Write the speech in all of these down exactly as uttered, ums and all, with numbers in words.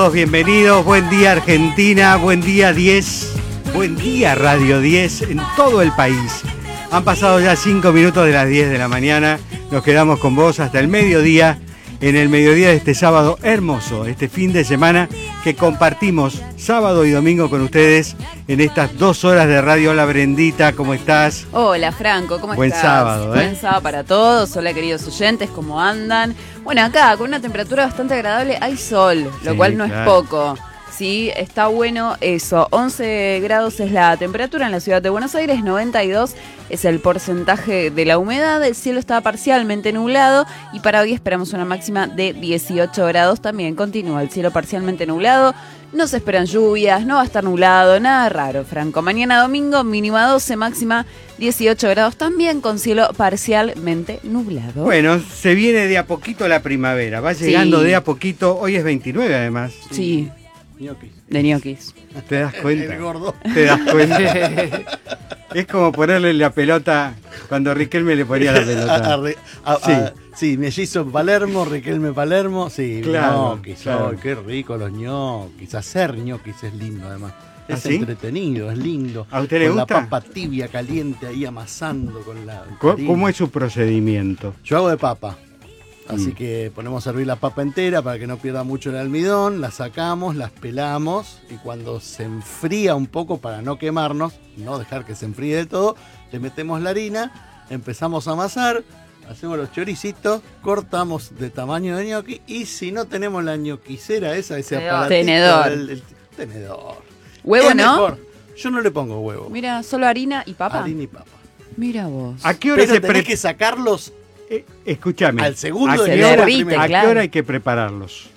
todos bienvenidos. Buen día Argentina, buen día diez, buen día Radio diez en todo el país. Han pasado ya cinco minutos de las diez de la mañana. Nos quedamos con vos hasta el mediodía, en el mediodía de este sábado hermoso, este fin de semana que compartimos sábado y domingo con ustedes en estas dos horas de radio. Hola Brendita, ¿cómo estás? Hola Franco, ¿cómo Buen estás? Buen sábado, ¿eh? Buen sábado para todos. Hola queridos oyentes, ¿cómo andan? Bueno, acá con una temperatura bastante agradable hay sol, lo sí, cual no claro. es poco. Sí, está bueno eso. once grados es la temperatura en la ciudad de Buenos Aires, noventa y dos es el porcentaje de la humedad, el cielo está parcialmente nublado y para hoy esperamos una máxima de dieciocho grados. También continúa el cielo parcialmente nublado, no se esperan lluvias, no va a estar nublado, nada raro, Franco. Mañana domingo, mínima doce, máxima dieciocho grados, también con cielo parcialmente nublado. Bueno, se viene de a poquito la primavera, va llegando Sí. de a poquito, hoy es veintinueve además. Sí. Ñoquis. De ñoquis. ¿Te das cuenta? El gordo. ¿Te das cuenta? Es como ponerle la pelota cuando Riquelme le ponía la pelota. A- a- a- Sí. a- sí, mellizo Palermo, Riquelme Palermo, sí, Claro, ñoquis, claro. ay, qué rico los ñoquis, hacer ñoquis es lindo además, ¿Ah, es sí? entretenido, es lindo. ¿A usted le con gusta? la papa tibia caliente ahí amasando con la ¿Cómo, harina. cómo es su procedimiento? Yo hago de papa, así Mm. que ponemos a hervir la papa entera para que no pierda mucho el almidón, la sacamos, las pelamos y cuando se enfría un poco para no quemarnos, no dejar que se enfríe de todo, le metemos la harina, empezamos a amasar, hacemos los choricitos, cortamos de tamaño de ñoqui y si no tenemos la ñoquicera esa, ese Tenedor. aparatito, Tenedor. el- el tenedor. Huevo, Es ¿no? mejor. Yo no le pongo huevo, Mira, solo harina y papa. harina y papa. Mira vos. ¿A qué hora Pero se tenés pre- que sacarlos eh, escúchame. al segundo ¿A de Se qué que hora, la derrite, primera. ¿A qué claro. hora hay que prepararlos?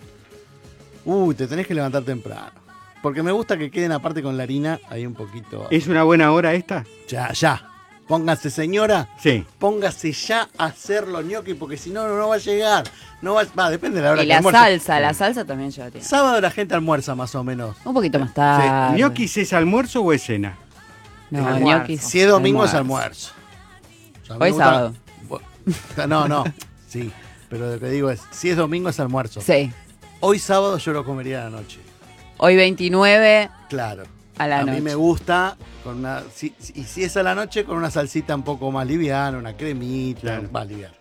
Uy, te tenés que levantar temprano. Porque me gusta que queden aparte con la harina ahí un poquito. ¿Es una buena hora esta? Ya, ya. Póngase, señora. Sí. Póngase ya a hacer los ñoquis porque si no, no va a llegar. No va, va depende de la hora Y que la almuerce. salsa, la salsa también lleva tiempo. Sábado la gente almuerza más o menos. Un poquito más tarde. ¿Ñoquis es almuerzo o es cena? No, Almuerzo. ñoquis. Si es domingo es almuerzo. O sea, a mí Hoy me gusta- sábado. Bu- No, no. Sí. Pero lo que digo es, si es domingo es almuerzo. Sí. Hoy sábado yo lo comería a la noche. Hoy veintinueve Claro. a la a noche. mí me gusta con una si, si- y si es a la noche con una salsita un poco más liviana, una cremita, Claro. va liviana.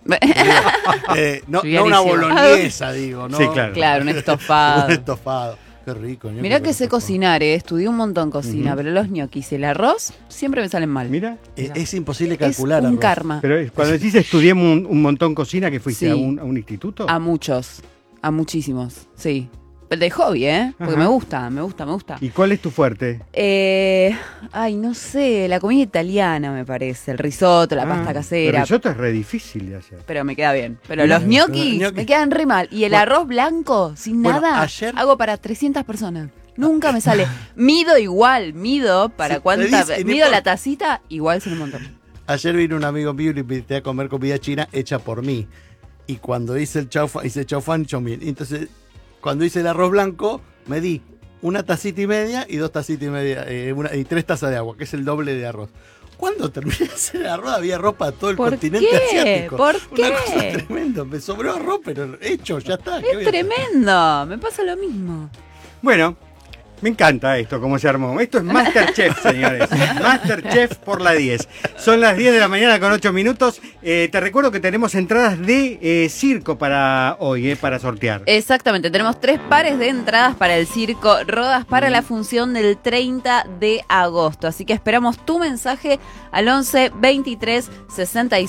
Eh, no, no Livianísimo. una boloñesa, digo, ¿no? Sí, claro. Claro, un estofado. Un estofado. Qué rico. ñoqui Mirá con que sé estofado. cocinar, eh. Estudié un montón cocina, Ujú. pero los ñoquis y el arroz siempre me salen mal. Mira. Eh, es imposible Es calcular. un arroz. karma. Pero es- cuando decís estudié un, un montón cocina, que fuiste Sí. a, un, a un instituto. A muchos, a muchísimos, sí. De hobby, ¿eh? Porque Ajá. me gusta, me gusta, me gusta. ¿Y cuál es tu fuerte? Eh, ay, no sé, la comida italiana me parece, el risotto, la Ah, pasta El casera. risotto es re difícil de hacer. Pero me queda bien. Pero Mira, los ñoquis ñoquis. me quedan re mal. Y el Bueno, arroz blanco, sin bueno, nada, ayer- hago para trescientas personas. Nunca me sale. Mido igual, mido para Sí, cuánta. te dice, Mido no la importa. tacita, igual son un montón. Ayer vino un amigo mío y le invité a comer comida china hecha por mí. Y cuando hice el chau fan, hice chau fan chomin. Entonces, cuando hice el arroz blanco, me di una tacita y media y dos tacitas y media, eh, una- y tres tazas de agua, que es el doble de arroz. Cuando terminé de hacer el arroz había arroz para todo el ¿Por continente qué? asiático. ¿Por Una qué? cosa tremenda. Me sobró arroz, pero hecho, ya está. ¿qué voy Es a hacer? tremendo, me pasa lo mismo. Bueno, me encanta esto, cómo se armó. Esto es Masterchef, señores. Masterchef por la diez. Son las diez de la mañana con ocho minutos. Eh, te recuerdo que tenemos entradas de eh, circo para hoy, eh, para sortear. Exactamente, tenemos tres pares de entradas para el circo Rodas para la función del treinta de agosto. Así que esperamos tu mensaje al once veintitrés sesenta y